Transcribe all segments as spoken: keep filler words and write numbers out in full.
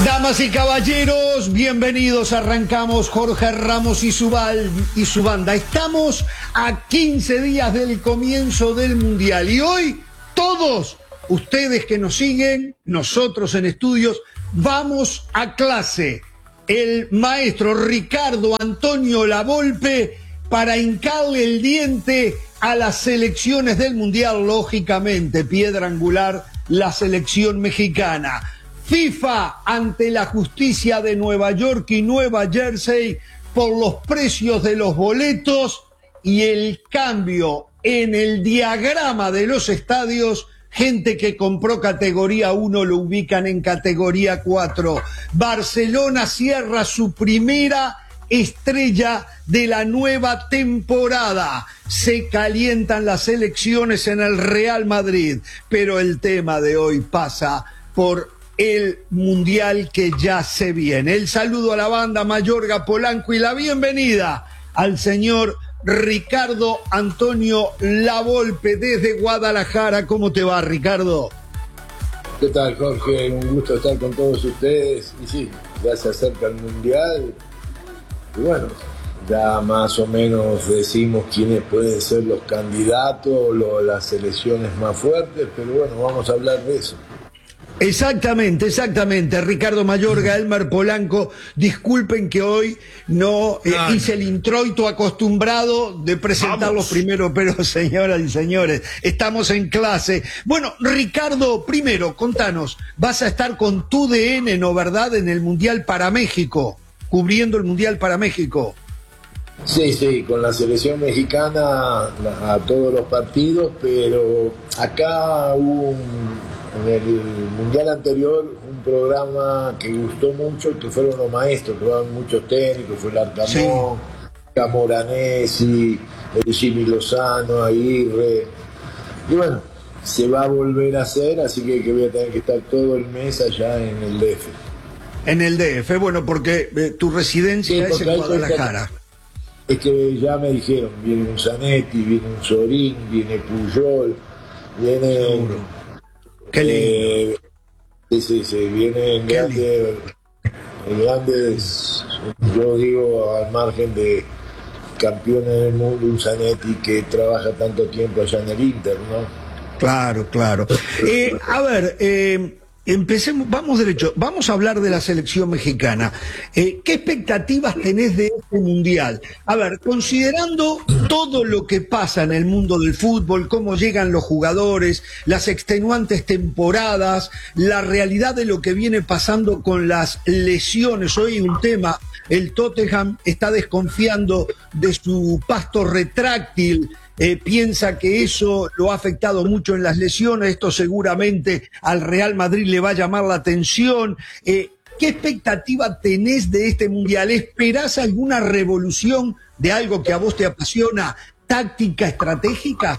Damas y caballeros, bienvenidos. Arrancamos Jorge Ramos y su, bal, y su banda. Estamos a quince días del comienzo del Mundial y hoy todos ustedes que nos siguen, nosotros en estudios, vamos a clase. El maestro Ricardo Antonio Lavolpe para hincarle el diente a las selecciones del Mundial, lógicamente, piedra angular, la selección mexicana. FIFA ante la justicia de Nueva York y Nueva Jersey por los precios de los boletos y el cambio en el diagrama de los estadios. Gente que compró categoría uno lo ubican en categoría cuatro. Barcelona cierra su primera estrella de la nueva temporada. Se calientan las elecciones en el Real Madrid, pero el tema de hoy pasa por el Mundial que ya se viene. El saludo a la banda Mayorga, Polanco y la bienvenida al señor Ricardo Antonio Lavolpe desde Guadalajara. ¿Cómo te va, Ricardo? ¿Qué tal, Jorge? Un gusto estar con todos ustedes. Y sí, ya se acerca el Mundial. Y bueno, ya más o menos decimos quiénes pueden ser los candidatos, lo, las selecciones más fuertes, pero bueno, vamos a hablar de eso. Exactamente, exactamente. Ricardo Mayorga, Elmer Polanco, disculpen que hoy no eh, hice el introito acostumbrado de presentarlos primero, pero señoras y señores, estamos en clase. Bueno, Ricardo, primero, contanos, vas a estar con tu D N, ¿no verdad?, en el Mundial para México, cubriendo el Mundial para México. Sí, sí, con la selección mexicana a todos los partidos, pero acá hubo un... En el Mundial anterior, un programa que gustó mucho, que fueron los maestros, que fueron muchos técnicos, fue el Arcamón, sí. Camoranesi, el Jimmy Lozano, Aguirre. Y bueno, se va a volver a hacer, así que, que voy a tener que estar todo el mes allá en el D F. En el D F, bueno, porque eh, tu residencia sí, es en Guadalajara. Es que ya me dijeron, viene un Zanetti, viene un Sorín, viene Puyol, viene... Seguro. Qué lindo. Eh, sí, sí, sí, vienen grandes, grandes, yo digo, al margen de campeones del mundo, un Zanetti que trabaja tanto tiempo allá en el Inter, ¿no? Claro, claro. Eh, a ver, eh, empecemos, vamos derecho, vamos a hablar de la selección mexicana. Eh, ¿Qué expectativas tenés de este Mundial? A ver, considerando todo lo que pasa en el mundo del fútbol, cómo llegan los jugadores, las extenuantes temporadas, la realidad de lo que viene pasando con las lesiones. Hoy un tema, el Tottenham está desconfiando de su pasto retráctil. Eh, piensa que eso lo ha afectado mucho en las lesiones, esto seguramente al Real Madrid le va a llamar la atención. Eh, ¿Qué expectativa tenés de este Mundial? ¿Esperás alguna revolución de algo que a vos te apasiona, táctica, estratégica?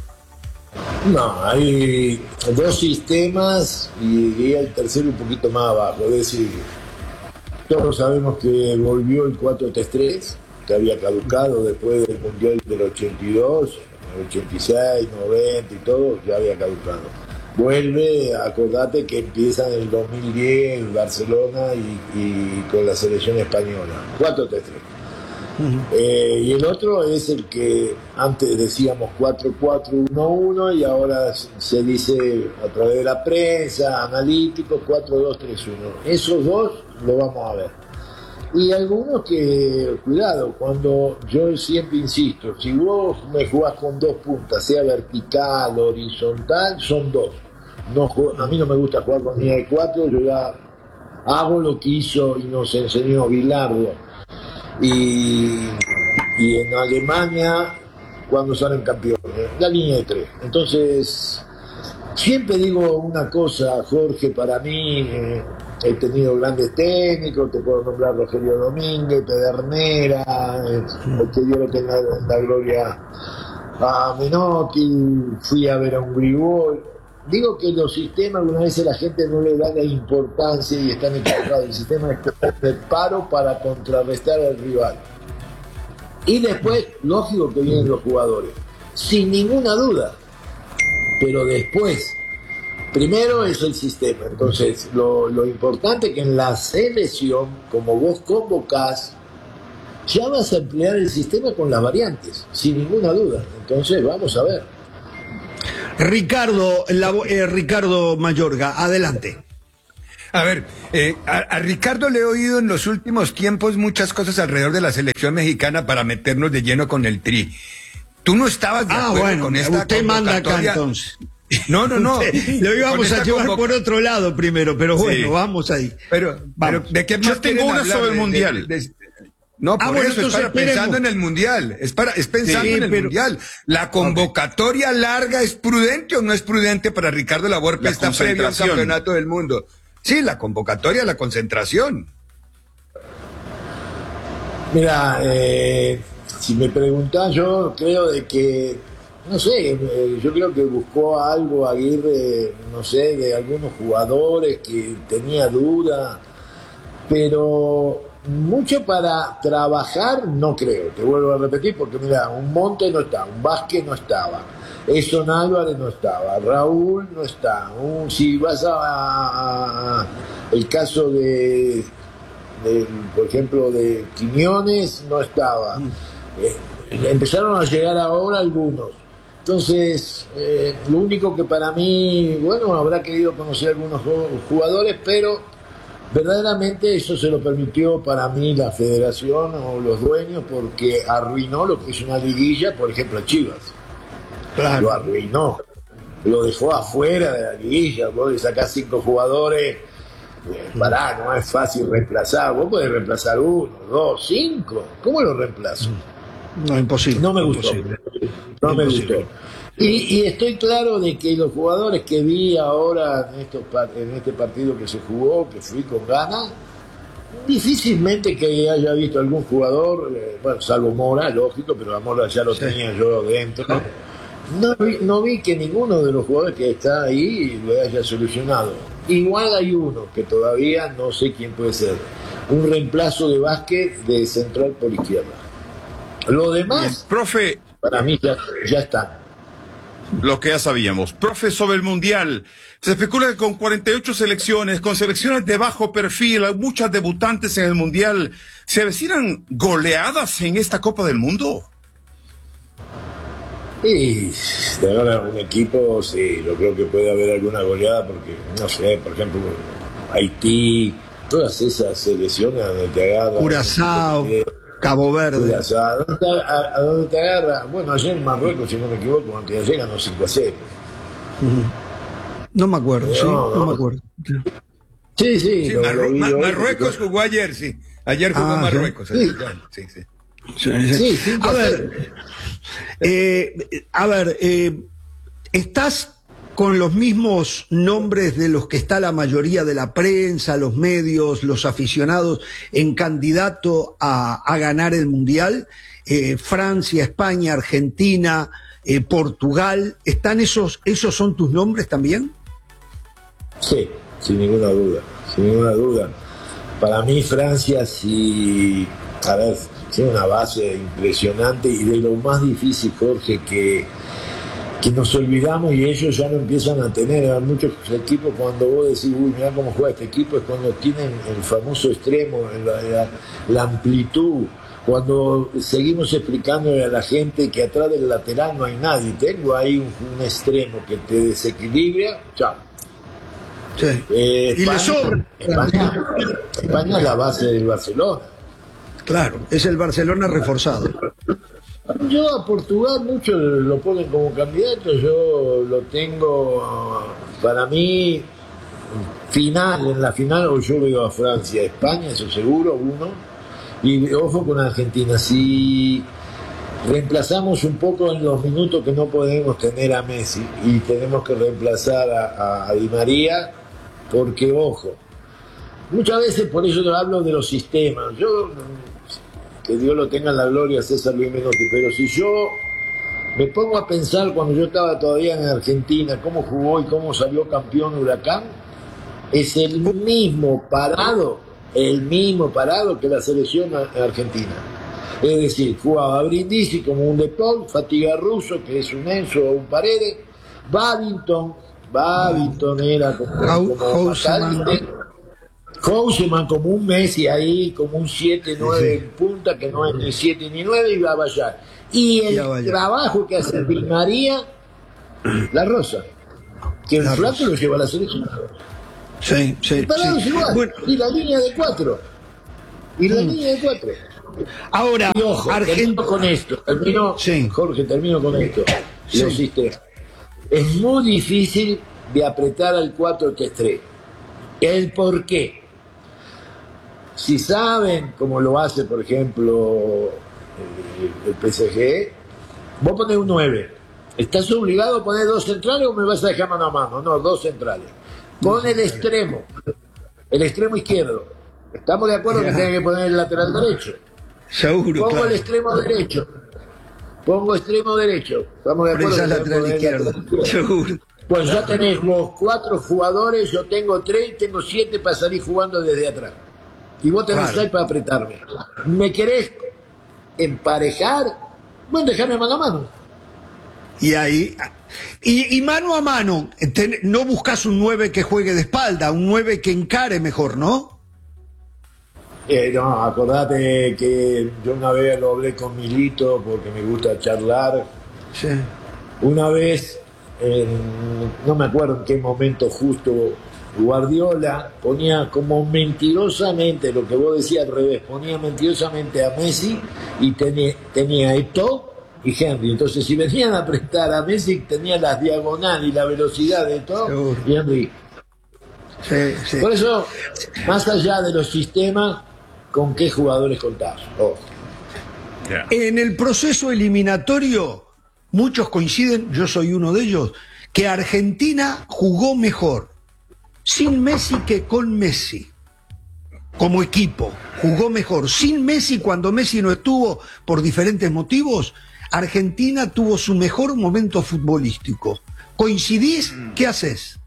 No, hay dos sistemas y diría el tercero un poquito más abajo, es decir, todos sabemos que volvió el cuatro tres tres, que había caducado después del Mundial del ochenta y dos, ochenta y seis, noventa y todo, ya había caducado. Vuelve, acordate que empieza en el dos mil diez Barcelona y, y con la selección española, cuatro tres tres. Uh-huh. Eh, y el otro es el que antes decíamos cuatro cuatro uno uno y ahora se dice a través de la prensa, analíticos, cuatro dos tres uno. Esos dos lo vamos a ver. Y algunos que, cuidado, cuando yo siempre insisto, si vos me jugás con dos puntas, sea vertical, horizontal, son dos. No, a mí no me gusta jugar con línea de cuatro, yo ya hago lo que hizo y nos enseñó Bilardo. Y, y en Alemania, cuando salen campeones, la línea de tres. Entonces, siempre digo una cosa, Jorge, para mí... Eh, he tenido grandes técnicos, te puedo nombrar Rogelio Domínguez, Pedernera, eh, que Dios lo tenga la gloria a Menotti, fui a ver a un Grigol. Digo que los sistemas, algunas veces la gente no le da la importancia y están equivocados. El sistema es de paro para contrarrestar al rival. Y después, lógico que vienen los jugadores, sin ninguna duda. Pero después, Primero es el sistema. Entonces, lo, lo importante es que en la selección, como vos convocás, ya vas a emplear el sistema con las variantes, sin ninguna duda. Entonces, vamos a ver. Ricardo, la, eh, Ricardo Mayorga, adelante. A ver, eh, a, a Ricardo le he oído en los últimos tiempos muchas cosas alrededor de la selección mexicana para meternos de lleno con el Tri. ¿Tú no estabas de ah, acuerdo bueno, con esta usted manda acá entonces. No, no, no. Lo íbamos a llevar por otro lado primero, pero bueno, sí. Vamos ahí. Pero, vamos. pero ¿de qué Yo tengo una sobre el de, Mundial. De, de, de, no, por ah, bueno, eso es para esperemos. pensando en el Mundial. Es para es pensando sí, en el pero... Mundial. ¿La convocatoria okay. larga es prudente o no es prudente para Ricardo Lavolpe esta previa al campeonato del mundo? Sí, la convocatoria, la concentración. Mira, eh, si me preguntás, yo creo de que, no sé, eh, yo creo que buscó algo Aguirre, no sé, de algunos jugadores que tenía duda, pero mucho para trabajar no creo, te vuelvo a repetir, porque mira, un Monte no está, un Vázquez no estaba, Edson Álvarez no estaba, Raúl no está, un, si vas a, a, a el caso de, de, por ejemplo, de Quiñones no estaba, eh, empezaron a llegar ahora algunos, entonces eh, lo único que para mí, bueno, habrá querido conocer algunos jugadores, pero verdaderamente eso se lo permitió para mí la federación o los dueños, porque arruinó lo que es una liguilla, por ejemplo, Chivas. Claro. Lo arruinó, lo dejó afuera de la liguilla. Vos le sacás cinco jugadores, eh, pará, no es fácil reemplazar. Vos podés reemplazar uno, dos, cinco. ¿Cómo lo reemplazo? No, imposible. No me gustó. Imposible. No me imposible. gustó. Y, y estoy claro de que los jugadores que vi ahora en, estos, en este partido que se jugó, que fui con ganas, difícilmente que haya visto algún jugador, eh, bueno, salvo Mora, lógico, pero a Mora ya lo sí. tenía yo dentro. No vi, no vi que ninguno de los jugadores que está ahí lo haya solucionado. Igual hay uno que todavía no sé quién puede ser. Un reemplazo de Vázquez de central por izquierda. Lo demás, Bien, profe, para mí ya, ya están. Lo que ya sabíamos. Profe, sobre el Mundial, se especula que con cuarenta y ocho selecciones, con selecciones de bajo perfil, hay muchas debutantes en el Mundial, ¿se avecinan goleadas en esta Copa del Mundo? Y de ahora un equipo, sí, yo creo que puede haber alguna goleada, porque, no sé, por ejemplo, Haití, todas esas selecciones donde te agarran. Curazao, Cabo Verde. Curazao, ¿a, a dónde te agarra? Bueno, ayer en Marruecos, si no me equivoco, antes de ayer ganó cinco a cero. No me acuerdo, no, sí, no, no me acuerdo. Sí, sí. sí lo, Marru lo Ma hoy, Marruecos jugó ayer, sí. Ayer jugó ah, Marruecos. Sí, sí. sí. Sí, sí. Sí, a ver, eh, a ver, eh, ¿estás con los mismos nombres de los que está la mayoría de la prensa, los medios, los aficionados en candidato a, a ganar el Mundial? Eh, Francia, España, Argentina, eh, Portugal, ¿están esos, esos son tus nombres también? Sí, sin ninguna duda, sin ninguna duda. Para mí Francia sí, a ver, tiene una base impresionante y de lo más difícil, Jorge, que, que nos olvidamos y ellos ya no empiezan a tener. A muchos equipos, cuando vos decís, uy, mirá cómo juega este equipo, es cuando tienen el famoso extremo, la, la, la amplitud, cuando seguimos explicándole a la gente que atrás del lateral no hay nadie. Tengo ahí un, un extremo que te desequilibra, chao. Sí. Eh, y España, le sobra. España, España es la base del Barcelona. Claro, es el Barcelona reforzado. Yo a Portugal muchos lo ponen como candidato, yo lo tengo para mí final, en la final, o yo veo a Francia, España, eso seguro, uno, y ojo con Argentina. Si reemplazamos un poco en los minutos que no podemos tener a Messi y tenemos que reemplazar a, a, a Di María, porque ojo, muchas veces por eso yo hablo de los sistemas. Yo, que Dios lo tenga en la gloria, César Luis Menotti, pero si yo me pongo a pensar cuando yo estaba todavía en Argentina, cómo jugó y cómo salió campeón Huracán, es el mismo parado, el mismo parado que la selección argentina. Es decir, jugaba Brindisi como un De Paul, Fatiga Russo, que es un Enzo o un Paredes, Babington, Babington era como, como Houseman como un Messi ahí, como un siete nueve en punta, que no es ni siete ni nueve, y va a vallar. Y el trabajo que hace Di María, la Rosa, que el flaco lo lleva a la selección. Sí, sí, sí. Igual, bueno. Y la línea de cuatro. Y la mm. línea de cuatro. Ahora, y ojo, Argent... termino con esto. Termino, sí. Jorge, termino con esto. Sí. Los sistemas. Es muy difícil de apretar al cuatro tres tres. ¿El por qué? Si saben cómo lo hace, por ejemplo, el, el P S G, vos ponés un nueve. ¿Estás obligado a poner dos centrales o me vas a dejar mano a mano? No, dos centrales. Pon el extremo, el extremo izquierdo. ¿Estamos de acuerdo que tiene que poner el lateral derecho? Seguro. Pongo claro. el extremo derecho. Pongo extremo derecho. ¿Estamos de acuerdo? El lateral izquierdo. Seguro. Pues ya tenés los cuatro jugadores, yo tengo tres, tengo siete para salir jugando desde atrás. Y vos tenés claro. seis para apretarme. ¿Me querés emparejar? Bueno, dejame mano a mano. Y ahí, y, y mano a mano, ten, no buscas un nueve que juegue de espalda, un nueve que encare mejor, ¿no? Eh, no, acordate que yo una vez lo hablé con Milito porque me gusta charlar. Sí. Una vez, en, no me acuerdo en qué momento justo, Guardiola ponía como mentirosamente, lo que vos decías al revés, ponía mentirosamente a Messi y tenía, tenía a Eto'o y Henry. Entonces, si venían a prestar a Messi, tenía la diagonal y la velocidad de Eto'o y Henry. Sí, sí. Por eso, más allá de los sistemas, ¿con qué jugadores contás? Oh. Yeah. En el proceso eliminatorio, muchos coinciden, yo soy uno de ellos, que Argentina jugó mejor sin Messi que con Messi. Como equipo, jugó mejor. Sin Messi, cuando Messi no estuvo por diferentes motivos, Argentina tuvo su mejor momento futbolístico. ¿Coincidís? ¿Qué haces?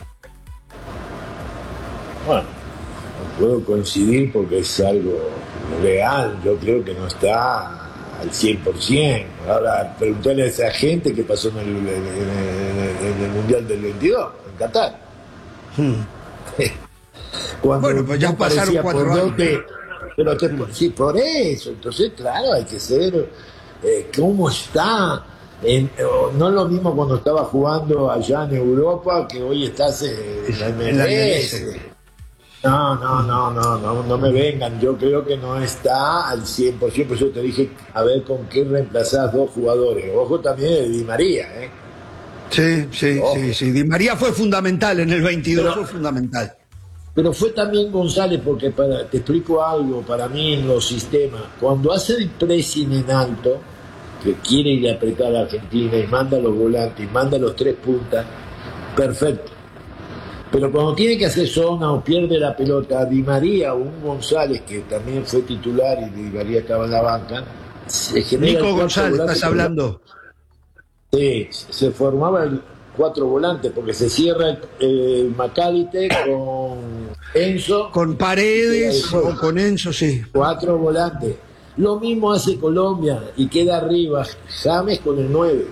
Bueno, no puedo coincidir porque es algo real. Yo creo que no está al cien por ciento. Ahora, preguntarle a esa gente qué pasó en el, en el, en el Mundial del veintidós, en Qatar. Hmm. Cuando bueno, pues ya pasaron cuatro años. Te, pero te, sí, por eso. Entonces, claro, hay que ser eh, cómo está. En, no es lo mismo cuando estaba jugando allá en Europa que hoy estás en la M L S. No, no, no, no, no, no me vengan. Yo creo que no está al cien por ciento. Por eso te dije, a ver con qué reemplazás dos jugadores. Ojo también de Di María, ¿eh? Sí, sí, Ojo. sí, sí. Di María fue fundamental en el veintidós, pero, fue fundamental. Pero fue también González, porque para, te explico algo, para mí en los sistemas, cuando hace el pressing en alto, que quiere ir a apretar a la Argentina y manda los volantes y manda los tres puntas, perfecto. Pero cuando tiene que hacer zona o pierde la pelota, Di María o un González, que también fue titular y Di María estaba en la banca, se genera Nico González, estás hablando. Sí, se formaba el cuatro volantes porque se cierra el, el McAllister con Enzo. Con Paredes o con Enzo, sí. Cuatro volantes. Lo mismo hace Colombia y queda arriba James con el nueve.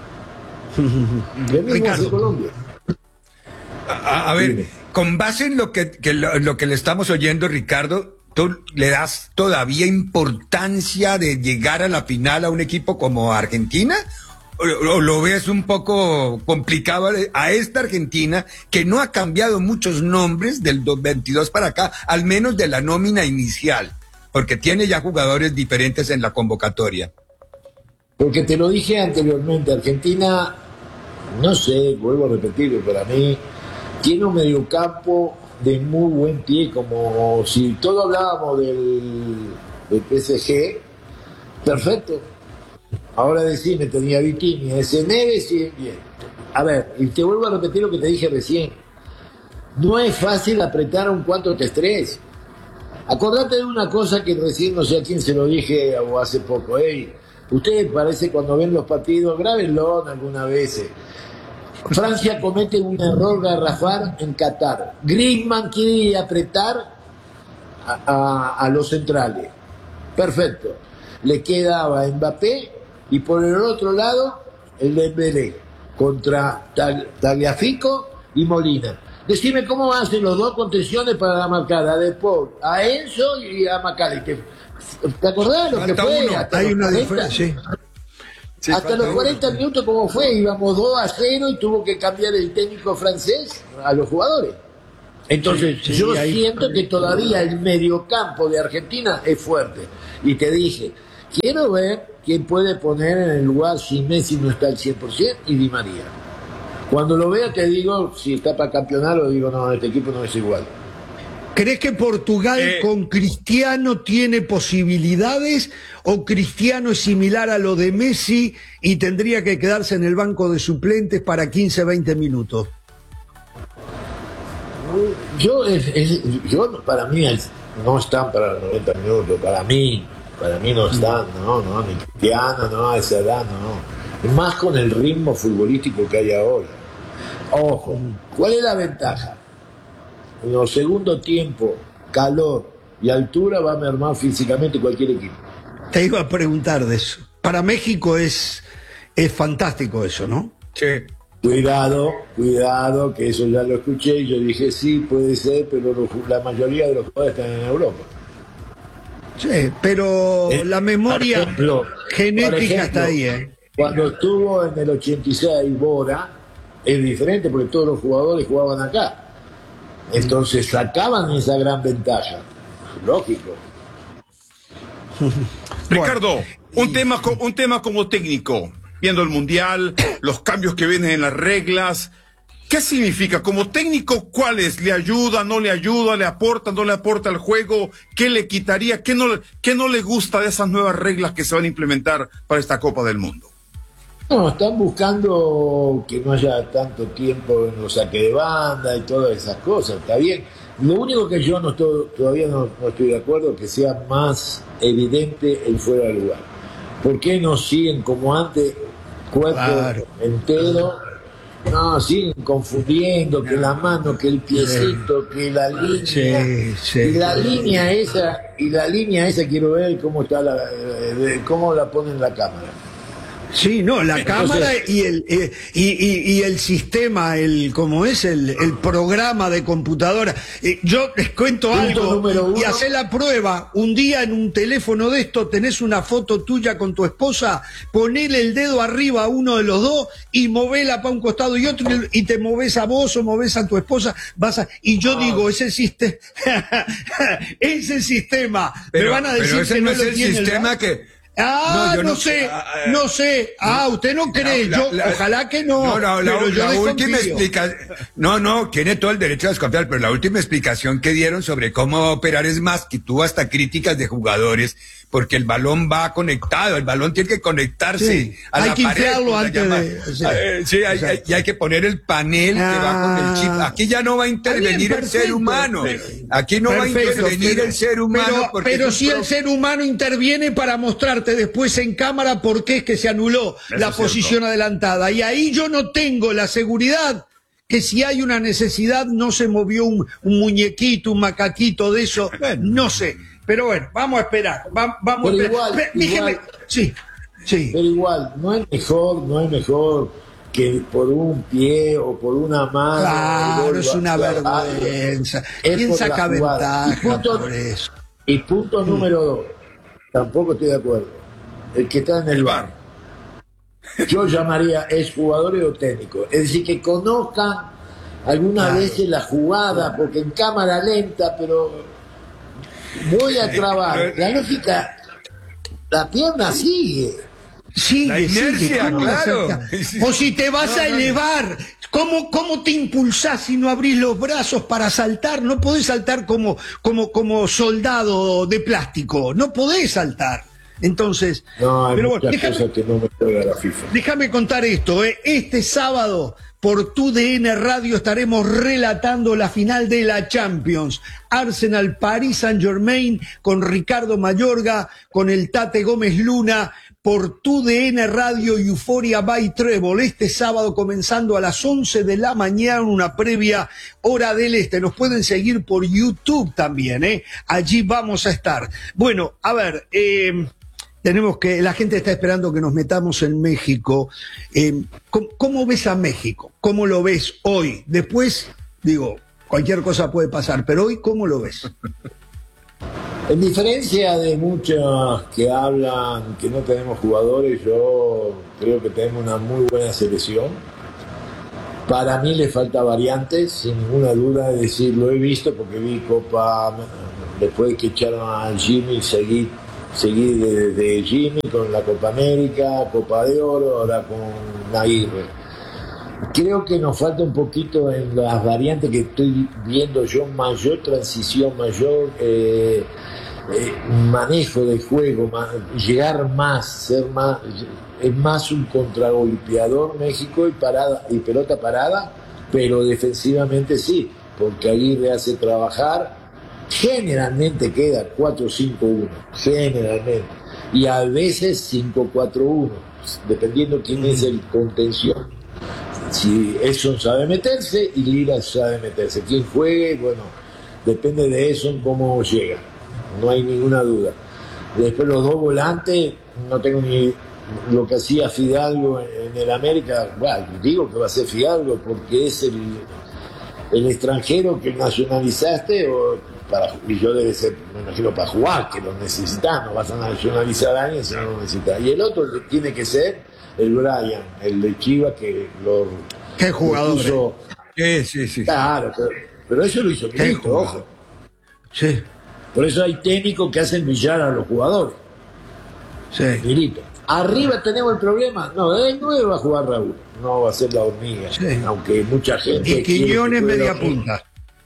Lo mismo Ricardo. hace Colombia. A, a ver, con base en lo que, que lo, lo que le estamos oyendo, Ricardo, ¿tú le das todavía importancia de llegar a la final a un equipo como Argentina? ¿O, o lo ves un poco complicado a esta Argentina que no ha cambiado muchos nombres del veintidós para acá, al menos de la nómina inicial, porque tiene ya jugadores diferentes en la convocatoria? Porque te lo dije anteriormente, Argentina, no sé, vuelvo a repetirlo, para mí tiene un mediocampo de muy buen pie, como si todo hablábamos del, del P S G, perfecto. Ahora decime, tenía Vitinha, ese Neves y bien. A ver, y te vuelvo a repetir lo que te dije recién. No es fácil apretar un cuatro tres tres. Acordate de una cosa que recién, no sé a quién se lo dije o hace poco. Hey, ustedes parece cuando ven los partidos, grábenlo algunas veces. Francia comete un error garrafal en Qatar. Griezmann quiere apretar a, a, a los centrales. Perfecto. Le quedaba Mbappé y por el otro lado el Dembélé. contra Tagliafico y Molina. Decime cómo hacen los dos contenciones para la marcada, a De Paul, a Enzo y a McAllister. ¿Te acordás lo que fue? Uno. Hay una diferencia. Sí, hasta los cuarenta uno. Minutos, ¿cómo fue? Íbamos dos a cero y tuvo que cambiar el técnico francés a los jugadores. Entonces, sí, sí, yo ahí, siento que todavía el mediocampo de Argentina es fuerte. Y te dije, quiero ver quién puede poner en el lugar si Messi no está al cien por ciento y Di María. Cuando lo vea te digo, si está para campeonar, o digo, no, este equipo no es igual. ¿Crees que Portugal eh, con Cristiano tiene posibilidades o Cristiano es similar a lo de Messi y tendría que quedarse en el banco de suplentes para quince, veinte minutos? Yo, es, es, yo para mí es, no están para los noventa minutos, para mí, para mí no están, no, no, ni Cristiano, no, a esa edad, no. Más con el ritmo futbolístico que hay ahora. Ojo, ¿cuál es la ventaja? En los segundos tiempos, calor y altura va a mermar físicamente cualquier equipo. Te iba a preguntar de eso. Para México es, es fantástico eso, ¿no? Sí. Cuidado, cuidado, que eso ya lo escuché y yo dije, sí, puede ser, pero lo, la mayoría de los jugadores están en Europa. Sí, pero eh, la memoria ejemplo, genética ejemplo, está ahí, ¿eh? Cuando estuvo en el ochenta y seis Bora, es diferente porque todos los jugadores jugaban acá. Entonces sacaban esa gran ventaja. Lógico. Ricardo, un tema, un tema como técnico, viendo el Mundial, los cambios que vienen en las reglas, ¿qué significa? Como técnico, ¿cuáles? ¿Le ayuda, no le ayuda, le aporta, no le aporta al juego? ¿Qué le quitaría? ¿Qué no, qué no le gusta de esas nuevas reglas que se van a implementar para esta Copa del Mundo? No, están buscando que no haya tanto tiempo en los saques de banda y todas esas cosas, está bien. Lo único que yo no estoy, todavía no, no estoy de acuerdo es que sea más evidente el fuera de lugar. ¿Por qué no siguen como antes, cuerpo claro. entero? No, siguen confundiendo que la mano, que el piecito, que la línea, sí, sí. y la línea esa, y la línea esa quiero ver cómo está la, cómo la ponen en la cámara. Sí, no, la Entonces, cámara y el eh, y, y, y el sistema, el como es el, el programa de computadora. Eh, yo les cuento algo y hacé la prueba. Un día en un teléfono de esto tenés una foto tuya con tu esposa, ponele el dedo arriba a uno de los dos y movela para un costado y otro y te moves a vos o moves a tu esposa, vas a, y yo digo, ese sistema ese sistema, pero, me van a decir pero ese que no, no es lo el tiene sistema el... que Ah, no, no, no sé, uh, no sé. Ah, usted no cree, la, yo, la, ojalá que no. No, no, la, pero yo la última explicación. No, no, tiene todo el derecho a desconfiar, pero la última explicación que dieron sobre cómo operar es más que tuvo hasta críticas de jugadores, porque el balón va conectado, el balón tiene que conectarse sí, a hay la que pared. Inflarlo antes de, sí, eh, sí hay, hay, y hay que poner el panel ah, que va con el chip. Aquí ya no va a intervenir bien, el ser humano. Aquí no perfecto, va a intervenir pero, el ser humano. Pero, pero si pro... el ser humano interviene para mostrarte después en cámara por qué es que se anuló Eso la posición cierto. adelantada. Y ahí yo no tengo la seguridad que si hay una necesidad no se movió un, un muñequito, un macaquito de eso, no sé. Pero bueno, vamos a esperar. Va, vamos pero a esperar. Igual, Dígame, igual, sí, sí. Pero igual, no es mejor, no es mejor que por un pie o por una mano. Claro, es una vergüenza. ¿Quién saca ventaja punto, por eso? Y punto mm. número dos, tampoco estoy de acuerdo. El que está en el, el bar. bar. Yo llamaría exjugadores o técnicos. Es decir, que conozcan algunas claro. veces la jugada, claro. porque en cámara lenta, pero voy a trabar. La lógica, la pierna sigue. Sigue, la inercia, sigue, claro. O si te vas no, a elevar, no. ¿cómo, ¿cómo te impulsás si no abrís los brazos para saltar? No podés saltar como, como, como soldado de plástico. No podés saltar. Entonces, no, hay pero muchas bueno, déjame, cosas que no me juega la FIFA. Déjame contar esto, ¿eh? Este sábado por Tu D N Radio estaremos relatando la final de la Champions. Arsenal Paris Saint-Germain con Ricardo Mayorga, con el Tate Gómez Luna, por Tu D N Radio y Euphoria by Treble. Este sábado comenzando a las once de la mañana, una previa hora del este. Nos pueden seguir por YouTube también, ¿eh? Allí vamos a estar. Bueno, a ver, eh... tenemos que, la gente está esperando que nos metamos en México. Eh, ¿cómo, ¿Cómo ves a México? ¿Cómo lo ves hoy? Después, digo, cualquier cosa puede pasar, pero hoy, ¿cómo lo ves? En diferencia de muchos que hablan que no tenemos jugadores, yo creo que tenemos una muy buena selección. Para mí le falta variantes, sin ninguna duda, es decir, lo he visto porque vi Copa, después que echaron a Jimmy, seguí, seguí de, de Jimmy con la Copa América, Copa de Oro, ahora con Aguirre. Creo que nos falta un poquito en las variantes que estoy viendo yo, mayor transición, mayor eh, eh, manejo de juego, más, llegar más, ser más, es más un contragolpeador México y parada y pelota parada, pero defensivamente sí, porque Aguirre hace trabajar, generalmente queda cuatro cinco uno, generalmente, y a veces cinco cuatro uno, dependiendo quién es el contención. Si Edson sabe meterse y Lira sabe meterse. Quien juegue, bueno, depende de Edson cómo llega. No hay ninguna duda. Después los dos volantes, no tengo ni lo que hacía Fidalgo en el América. Bueno, digo que va a ser Fidalgo porque es el, el extranjero que nacionalizaste o para, y yo debe ser, me imagino, para jugar, que lo necesitas. No vas a nacionalizar a alguien si no lo necesitas. Y el otro tiene que ser el Brian, el de Chivas, que lo... ¿Qué jugador? Puso, sí, sí, sí. Claro, pero, pero eso lo hizo Milito, ojo. Sí. Por eso hay técnicos que hacen brillar a los jugadores. Sí. Milito. Arriba tenemos el problema. No, de nueve va a jugar Raúl. No va a ser la hormiga. Sí. Aunque mucha gente... Y Quiñones media punta.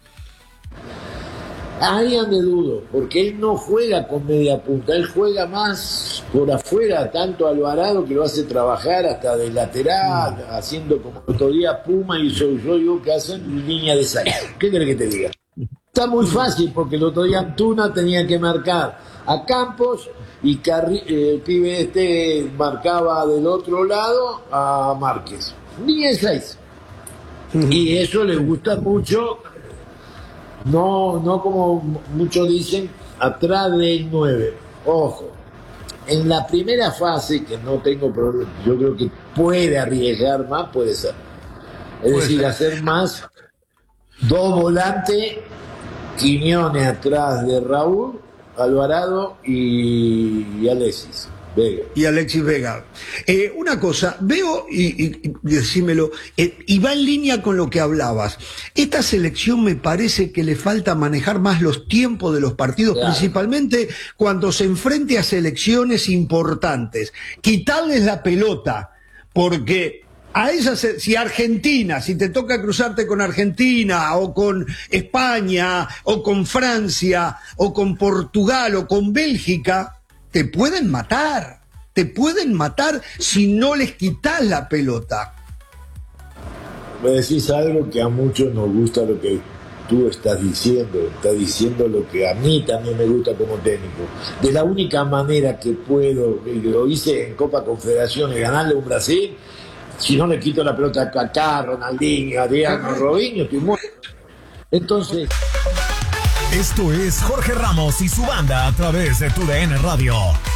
Ahí ande dudo, porque él no juega con media punta, él juega más por afuera, tanto Alvarado que lo hace trabajar hasta de lateral, mm. haciendo como el otro día Puma y soy yo, yo que hacen línea de salida. ¿Qué querés que te diga? Está muy fácil porque el otro día Antuna tenía que marcar a Campos y Carri eh, el pibe este marcaba del otro lado a Márquez. Línea de seis. Mm. Y eso le gusta mucho. No, no como muchos dicen, atrás del nueve. Ojo, en la primera fase, que no tengo problema, yo creo que puede arriesgar más, puede ser. Es puede decir, ser. hacer más dos volantes, Quiñones atrás de Raúl, Alvarado y, y Alexis Vega. Y Alexis Vega. Eh, una cosa, veo, y, y, y decímelo, eh, y va en línea con lo que hablabas. Esta selección me parece que le falta manejar más los tiempos de los partidos, claro. Principalmente cuando se enfrente a selecciones importantes. Quitarles la pelota, porque a esas, si Argentina, si te toca cruzarte con Argentina, o con España, o con Francia, o con Portugal, o con Bélgica, te pueden matar, te pueden matar si no les quitas la pelota. Me decís algo que a muchos nos gusta lo que tú estás diciendo, estás diciendo lo que a mí también me gusta como técnico. De la única manera que puedo, y lo hice en Copa Confederaciones, ganarle a un Brasil, si no le quito la pelota a Kaká, Ronaldinho, Adriano, Robinho, estoy muerto. Entonces... Esto es Jorge Ramos y su banda a través de TUDN Radio.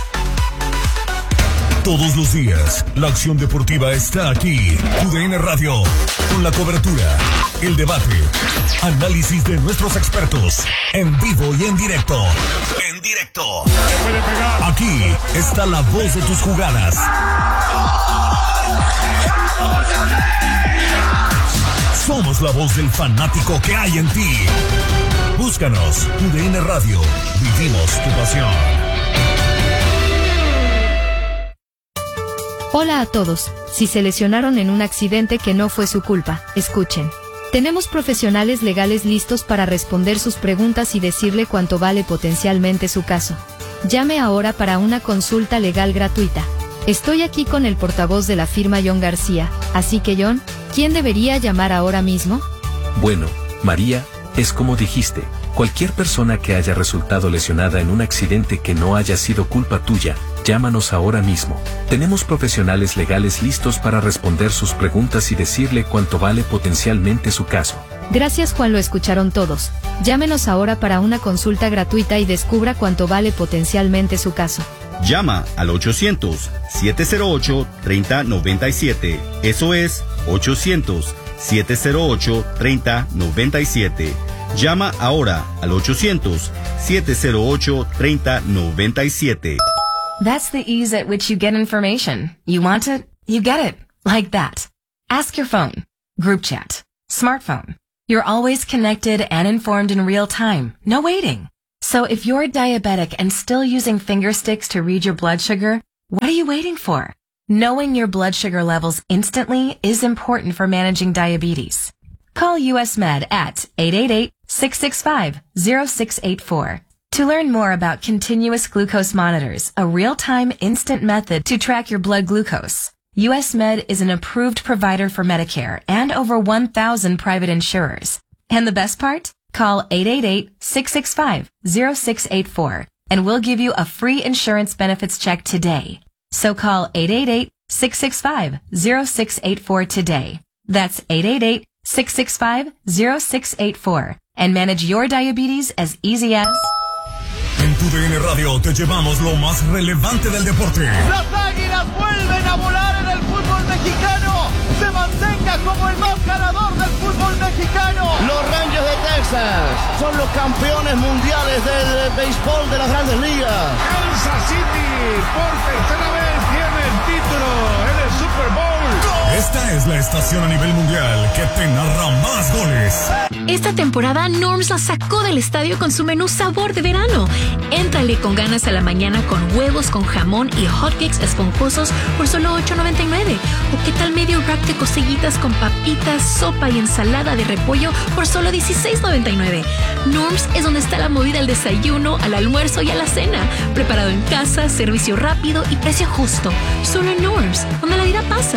Todos los días, la acción deportiva está aquí. TUDN Radio, con la cobertura, el debate, análisis de nuestros expertos, en vivo y en directo. En directo. Aquí está la voz de tus jugadas. Somos la voz del fanático que hay en ti. Búscanos, TUDN Radio. Vivimos tu pasión. Hola a todos. Si se lesionaron en un accidente que no fue su culpa, escuchen. Tenemos profesionales legales listos para responder sus preguntas y decirle cuánto vale potencialmente su caso. Llame ahora para una consulta legal gratuita. Estoy aquí con el portavoz de la firma John García, así que John, ¿quién debería llamar ahora mismo? Bueno, María, es como dijiste, cualquier persona que haya resultado lesionada en un accidente que no haya sido culpa tuya, llámanos ahora mismo. Tenemos profesionales legales listos para responder sus preguntas y decirle cuánto vale potencialmente su caso. Gracias Juan, lo escucharon todos. Llámenos ahora para una consulta gratuita y descubra cuánto vale potencialmente su caso. Llama al ochocientos, siete cero ocho, tres cero nueve siete. Eso es ochocientos, siete cero ocho, tres cero nueve siete. Llama ahora al ochocientos, siete cero ocho, tres cero nueve siete. That's the ease at which you get information. You want it, you get it. Like that. Ask your phone. Group chat. Smartphone. You're always connected and informed in real time. No waiting. So if you're diabetic and still using finger sticks to read your blood sugar, what are you waiting for? Knowing your blood sugar levels instantly is important for managing diabetes. Call U S Med at eight eight eight, six six five, zero six eight four. To learn more about continuous glucose monitors, a real-time instant method to track your blood glucose. U S Med is an approved provider for Medicare and over one thousand private insurers. And the best part? Call eight eight eight, six six five, zero six eight four and we'll give you a free insurance benefits check today. So call eight eight eight, six six five, zero six eight four today. That's eight eight eight, six six five, zero six eight four and manage your diabetes as easy as... En tu D N Radio te llevamos lo más relevante del deporte. Las Águilas vuelven a volar en el fútbol mexicano. Se mantenga como el más ganador del fútbol mexicano. Los Rangers de Texas son los campeones mundiales del béisbol de las Grandes Ligas. Kansas City por tercera vez tiene el título en el Super Bowl. Esta es la estación a nivel mundial que te narra más goles. Esta temporada Norms la sacó del estadio con su menú sabor de verano. Éntrale con ganas a la mañana con huevos con jamón y hotcakes esponjosos por solo ocho noventa y nueve. ¿O qué tal medio rack de costillitas con papitas, sopa y ensalada de repollo por solo dieciséis noventa y nueve? Norms es donde está la movida al desayuno, al almuerzo y a la cena. Preparado en casa, servicio rápido y precio justo. Solo en Norms, donde la vida pasa.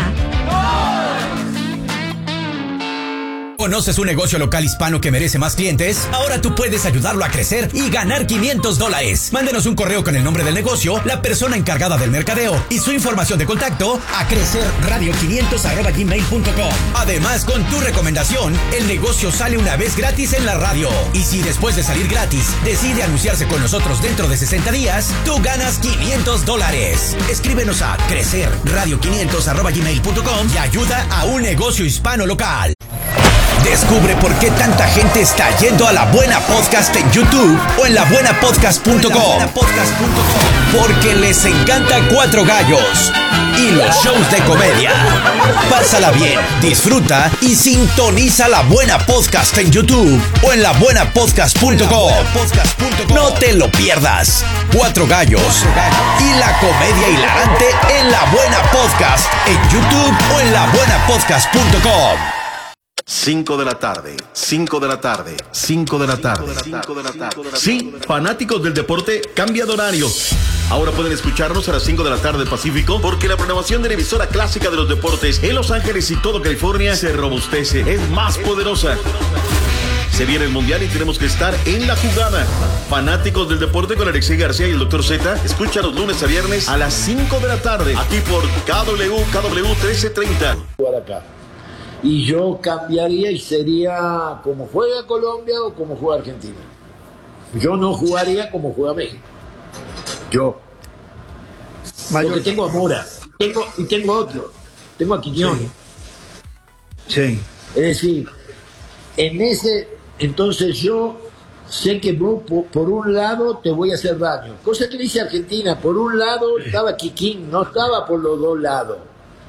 ¿Conoces un negocio local hispano que merece más clientes? Ahora tú puedes ayudarlo a crecer y ganar quinientos dólares. Mándenos un correo con el nombre del negocio, la persona encargada del mercadeo y su información de contacto a crecerradio quinientos arroba gmail punto com. Además, con tu recomendación, el negocio sale una vez gratis en la radio. Y si después de salir gratis decide anunciarse con nosotros dentro de sesenta días, tú ganas quinientos dólares. Escríbenos a crecerradio quinientos arroba gmail punto com y ayuda a un negocio hispano local. Descubre por qué tanta gente está yendo a La Buena Podcast en YouTube o en la buena podcast punto com. Porque les encanta Cuatro Gallos y los shows de comedia. Pásala bien, disfruta y sintoniza La Buena Podcast en YouTube o en la buena podcast punto com. No te lo pierdas. Cuatro Gallos y la comedia hilarante en La Buena Podcast en YouTube o en la buena podcast punto com. cinco de la tarde, cinco de la tarde, cinco de la tarde. Sí, fanáticos del deporte, cambia de horario. Ahora pueden escucharnos a las cinco de la tarde Pacífico, porque la programación de la emisora clásica de los deportes en Los Ángeles y todo California se robustece, es más poderosa. Se viene el Mundial y tenemos que estar en la jugada. Fanáticos del deporte con Alexei García y el doctor Z, escucha los lunes a viernes a las cinco de la tarde, aquí por K W, K W trece treinta. Y yo cambiaría y sería como juega Colombia o como juega Argentina. Yo no jugaría como juega México. Yo. Mayor. Porque tengo a Mora. Tengo, y tengo otro. Tengo a Quiñones. Sí. sí. Es decir, en ese... Entonces yo sé que vos, por, por un lado te voy a hacer daño. Cosa que dice Argentina. Por un lado estaba Quiquín. No estaba por los dos lados.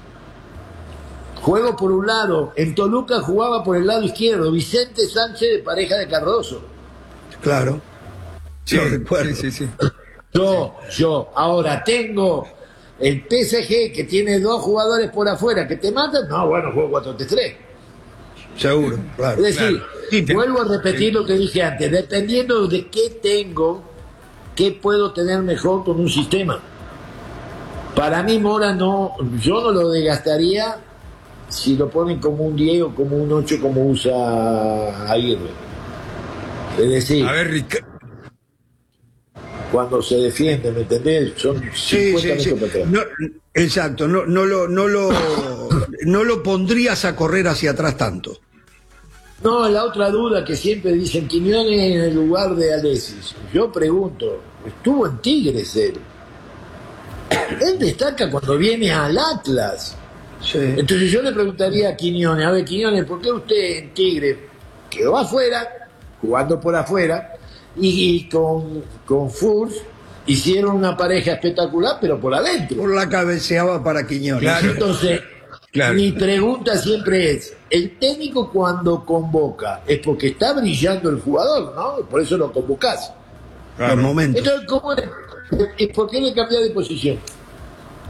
Juego por un lado. En Toluca jugaba por el lado izquierdo. Vicente Sánchez de Pareja de Cardoso. Claro. Sí, sí, sí, sí. Yo, yo. Ahora tengo el P S G que tiene dos jugadores por afuera que te matan. No, bueno, juego cuatro tres tres. Seguro, claro. Es decir, claro. Sí, vuelvo a repetir sí. lo que dije antes. Dependiendo de qué tengo, qué puedo tener mejor con un sistema. Para mí Mora no, yo no lo desgastaría si lo ponen como un diez o como un ocho como usa Aguirre. Es decir, a ver, Rica... cuando se defiende, ¿me entendés? Son sí, sí, sí. No, exacto, no, no lo, no lo, no lo pondrías a correr hacia atrás tanto. No, la otra duda que siempre dicen Quiñones en el lugar de Alexis. Yo pregunto, estuvo en Tigres él. él destaca cuando viene al Atlas. Sí. Entonces yo le preguntaría a Quiñones, a ver, Quiñones, ¿por qué usted en Tigre quedó afuera, jugando por afuera, y, y con, con Furs hicieron una pareja espectacular, pero por adentro? Por la cabeceaba para Quiñones. Claro. Entonces, claro. Mi pregunta siempre es, el técnico cuando convoca es porque está brillando el jugador, ¿no? Por eso lo convocás. Claro. Por momento. Entonces, ¿cómo es? ¿Por qué le cambiás de posición?